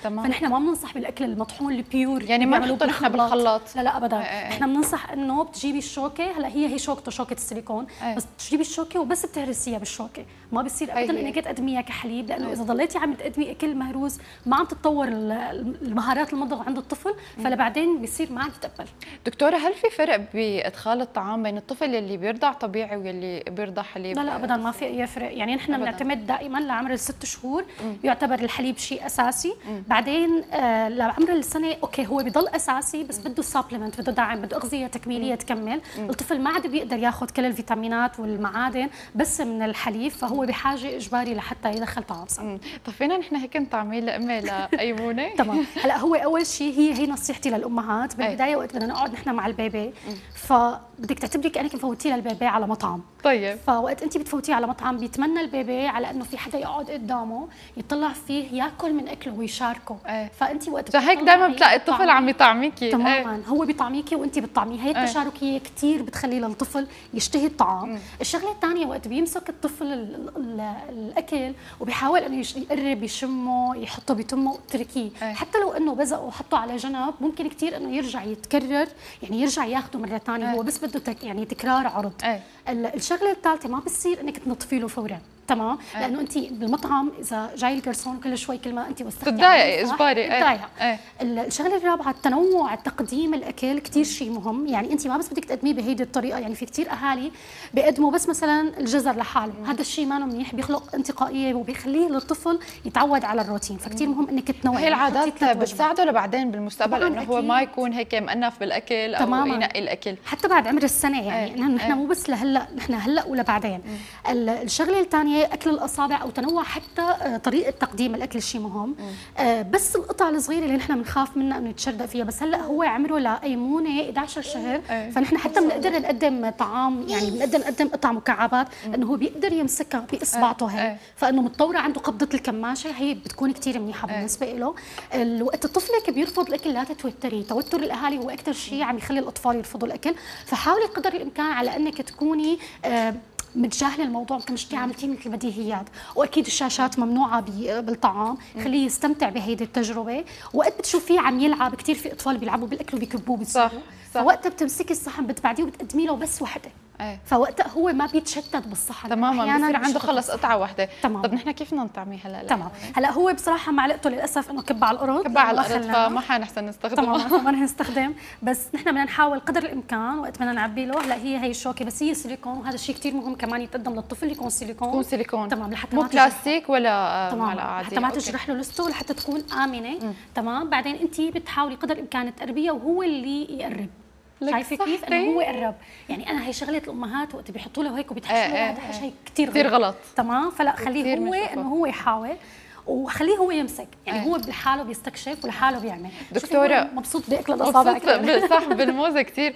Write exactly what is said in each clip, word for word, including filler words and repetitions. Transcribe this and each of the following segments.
تمام. فنحن ما بننصح بالاكل المطحون البيور يعني ما نحطه نحن بالخلاط. لا لا ابدا. ايه نحن بننصح انه بتجيبي الشوكه، هلا هي هي شوكته شوكه السيليكون، ايه. بس بتجيبي الشوكه وبس بتهرسيها بالشوكه، ما بصير ابدا انك تقدميها كحليب، لانه اذا ضليتي عم تقدمي اكل مهروس ما عم تتطور المهارات المضغ عند الطفل، فلبعدين بصير ما عم تتقبل. دكتوره هل في فرق بادخال الطعام بين الطفل اللي بيرضع طبيعي واللي بيرضع حليب؟ لا لا ابدا ما في اي فرق، يعني نحن بنعتمد دائما لعمر الست شهور مم. بيعتبر الحليب شيء اساسي، مم. بعدين آه لعمر السنه اوكي هو بضل اساسي بس مم. بده سبلمنت، بده دعم، بده اغذيه تكميليه مم. تكمل. مم. الطفل ما عاد بيقدر ياخذ كل الفيتامينات والمعادن بس من الحليب، فهو بحاجه اجباري لحتى يدخل طعام صح. طب فينا نحن هيك نطعميه لامي لايمونه؟ تمام. هلا هو اول شيء هي هي نصيحتي للامهات بالبدايه وقت بدنا نقعد نحن مع البيبي، فبدك تعتبري كانك مفوتيه للبيبي على مطعم. طيب. فوقت انت بتفوتيه على مطعم بيتمنى البيبي على انه في حدا يقعد قدامه يطلع فيه ياكل من اكله ويشاركه. ايه. فانت وقت فهيك دائما بتلاقي الطفل عم يطعميكي. تماما. ايه. هو بيطعميكي وانت بتطعميه، هي التشاركيه كثير بتخلي للطفل يشتهي الطعام. مم. الشغله الثانيه وقت بيمسك الطفل ال ال الاكل وبيحاول انه يقرب يشمه يحطه بتمه اتركيه. ايه. حتى لو انه بزق وحطه على جنب ممكن كثير انه يرجع يتكرر، يعني يرجع ياخذه مره ثانيه. ايه. هو بس بده تك يعني تكرار عرض. ايه. الشغله الثالثه ما بصير انك تنطفي له فورا، تمام؟ أيه. لانه انت بالمطعم اذا جاي الجرسون كل شوي كل ما انت وسختي بتضايقي اجباري. ايه. ايه. الشغله الرابعه التنوع، تقديم الاكل كثير شيء مهم، يعني انت ما بس بدك تقدميه بهيدي الطريقه، يعني في كثير اهالي بيقدموا بس مثلا الجزر لحاله، هذا الشيء ما منيح، بيخلق انتقائيه وبيخليه للطفل يتعود على الروتين، فكثير مهم انك تنوعي. هي العادات بتساعده لبعدين بالمستقبل انه هو ما يكون هيك مأنف بالاكل او تماما. ينقي الاكل حتى بعد عمر السنه، يعني ايه. نحن مو بس لهلا، نحن هلا ولبعدين. الشغله الثانيه اكل الاصابع او تنوع حتى طريقه تقديم الاكل شيء مهم. آه بس القطع الصغيره اللي نحن بنخاف منها انه يتشردق فيها، بس هلا هو عمره لايمونه إحدى عشر شهر، أيه. فنحن حتى بنقدر نقدم طعام، يعني بنقدر نقدم قطع مكعبات انه هو بيقدر يمسكها باصبعته هي، فانه متطوره عنده قبضه الكماشه، هي بتكون كثير منيحه بالنسبه له. وقت الطفل بيرفض الاكل لا تتوتري، توتر الاهالي هو اكثر شيء عم يخلي الاطفال يرفضوا الاكل، فحاولي قدر الامكان على انك تكوني آه متجاهله الموضوع، ممكن مش عملتيه مثل البديهيات، واكيد الشاشات ممنوعه بالطعام، خليه يستمتع بهيدي التجربه. وقت بتشوفيه عم يلعب، كثير في اطفال بيلعبوا بالاكل وبيكبوه بتصيروا، فوقتها بتمسكي الصحن بتبعديه وبتقدمي له بس وحده. ايه. فوقتها هو ما بيتشتت بالصحن تماما، بصير عنده خلص قطعه واحده. تمام. طب نحن كيف بدنا نطعميه هلا؟ تمام. هلا هو بصراحه معلقته للاسف انه كب على الارض، كب على الارض فما حنحسن نستخدمه. تمام ما رح نستخدم، بس نحن بدنا نحاول قدر الامكان وقت بدنا نعبي له. هلا هي هي الشوكه بس هي سيليكون، وهذا الشيء كثير مهم كمان يتقدم للطفل يكون سيليكون. يكون سيليكون. تمام، لحتى مو بلاستيك ولا معلقه عاديه، حتى ما تجرح له لسته ولحتى تكون امنه. مم. تمام. بعدين انت بتحاولي قدر الامكان تقربيه وهو اللي يقرب. شايفه كيف انه هو قرب، يعني انا هي شغله الامهات وقت بيحطوا له هيك وبيتحشوا له هذا شيء كثير كثير غلط. تمام. فلا خليه هو انه هو يحاول وخليه هو يمسك، يعني هو بحاله بيستكشف ولحاله بيعمل. دكتوره مبسوط باكل الاصابع صح بالموزه كثير.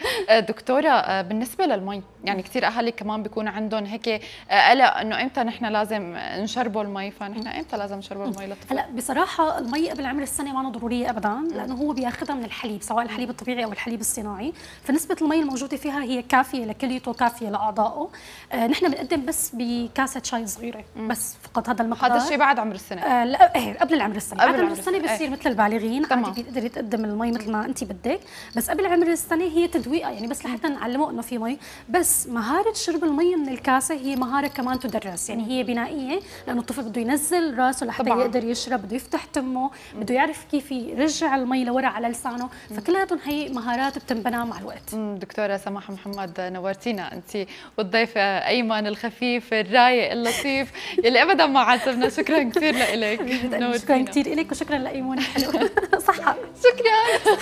دكتوره بالنسبه للمي، يعني كثير اهالي كمان بيكون عندهم هيك قلق انه امتى نحن لازم نشربه المي، فنحن امتى لازم نشربه المي للطفل؟ هلا بصراحه المي قبل عمر السنه ما ضروريه ابدا، لانه هو بياخذها من الحليب، سواء الحليب الطبيعي او الحليب الصناعي، فنسبه المي الموجوده فيها هي كافيه لكليته، كافيه لاعضائه. آه نحن بنقدم بس بكاسه شاي صغيره بس فقط، هذا المقدار. هذا الشيء بعد عمر السنه؟ آه لا ايه قبل عمر السنه. بعد عمر السنه بصير مثل البالغين عادي، بيقدر يتقدم المي مثل ما انت بدك، بس قبل عمر السنه هي تدويقه، يعني بس لحتى نعلمه انه في مي. بس مهاره شرب المي من الكاسه هي مهاره كمان تدرس، يعني هي بنائيه، لانه الطفل بده ينزل راسه لحتى طبعا يقدر يشرب، بده يفتح تمه، بده يعرف كيف يرجع المي لورا على لسانه، فكلياتهم هي مهارات بتنبنى مع الوقت. دكتوره سماح محمد نورتينا انت والضيف ايمن الخفيف الرايق اللطيف اللي ابدا ما عاتبنا، شكرا كثير لك. شكرا كثير لك وشكرا لايمون الحلو. صحة. شكرا.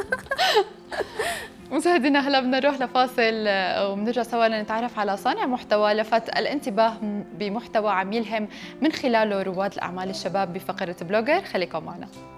مشاهدينا هلا بدنا نروح لفاصل وبنرجع سوا لنتعرف على صانع محتوى لفت الانتباه بمحتوى عم يلهم من خلاله رواد الاعمال الشباب بفقره بلوجر، خليكم معنا.